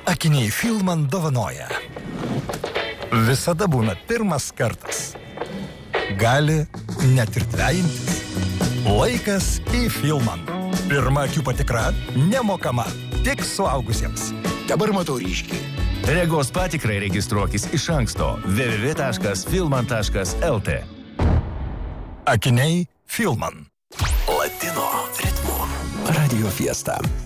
Akiniai Filman dovanoja. Visada būna pirmas kartas. Gali net ir dvejintis. Laikas į Filman. Pirma akių patikra nemokama. Tik suaugusiems. Dabar matau ryškiai. Regos patikrai registruokis iš anksto. www.filman.lt. Akiniai Filman. Latino ritmu. Radio Fiesta.